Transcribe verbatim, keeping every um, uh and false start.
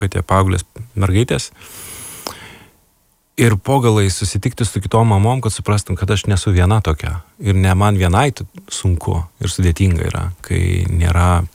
kad tie paauglės mergaitės. Ir po galai susitikti su kitom mamom, kad suprastum, kad aš nesu viena tokia. Ir ne man vienai sunku ir sudėtinga yra, kai nėra